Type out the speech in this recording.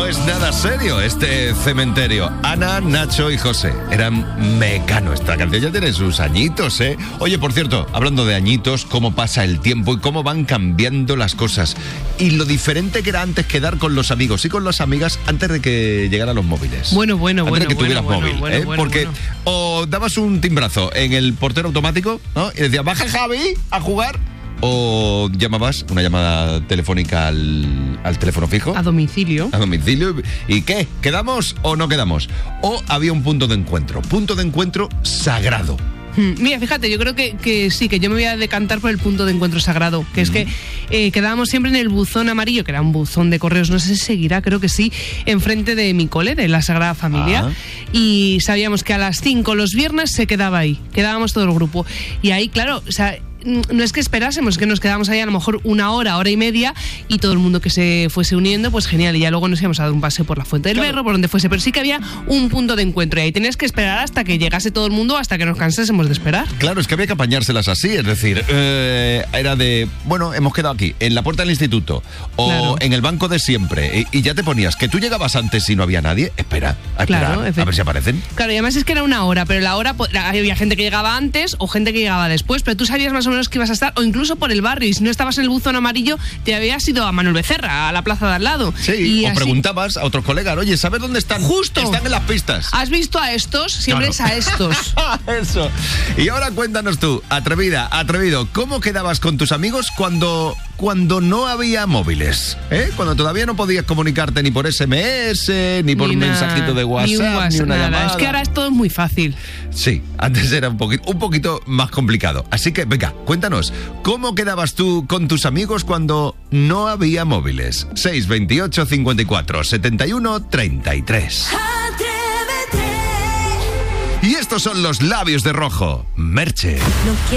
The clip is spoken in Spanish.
es nada serio este cementerio. Ana, Nacho y José eran Mecano. Esta canción ya tiene sus añitos, ¿eh? Oye, por cierto, hablando de añitos, cómo pasa el tiempo y cómo van cambiando las cosas. Y lo diferente que era antes quedar con los amigos y con las amigas antes de que llegaran los móviles. Antes de que tuvieras móvil, ¿eh? Porque o dabas un timbrazo en el portero automático, ¿no? Y decías, baja Javi a jugar. O llamabas una llamada telefónica al teléfono fijo. A domicilio. ¿Y qué? ¿Quedamos o no quedamos? O había un punto de encuentro sagrado. Mira, fíjate, yo creo que sí, que yo me voy a decantar por el punto de encuentro sagrado, que es que quedábamos siempre en el buzón amarillo, que era un buzón de correos, no sé si seguirá, creo que sí, enfrente de mi cole, de la Sagrada Familia, y sabíamos que a las 5 los viernes se quedaba ahí, quedábamos todo el grupo, y ahí, claro, o sea, no es que esperásemos, es que nos quedábamos ahí a lo mejor una hora y media y todo el mundo que se fuese uniendo, pues genial, y ya luego nos íbamos a dar un paseo por la Fuente del Berro, por donde fuese, pero sí que había un punto de encuentro y ahí tenías que esperar hasta que llegase todo el mundo, hasta que nos cansásemos de esperar. Claro, es que había que apañárselas así, es decir, era de, bueno, hemos quedado aquí, en la puerta del instituto o en el banco de siempre, y ya te ponías, que tú llegabas antes y no había nadie, espera, a ver si aparecen. Claro, y además es que era una hora, pero la hora, había gente que llegaba antes o gente que llegaba después, pero tú sabías más o menos que ibas a estar, o incluso por el barrio, y si no estabas en el buzón amarillo, te habías ido a Manuel Becerra, a la plaza de al lado. Sí, y o así preguntabas a otros colegas, oye, ¿sabes dónde están? Justo. Están en las pistas. ¿Has visto a estos? Siempre es a estos. Eso. Y ahora cuéntanos tú, atrevida, atrevido, ¿cómo quedabas con tus amigos cuando no había móviles? Cuando todavía no podías comunicarte ni por SMS, ni por un mensajito de WhatsApp, ni una llamada. Es que ahora es todo muy fácil. Sí, antes era un poquito más complicado. Así que, venga, cuéntanos, ¿cómo quedabas tú con tus amigos cuando no había móviles? 628 54 71 33. Y estos son los Labios de Rojo. Merche.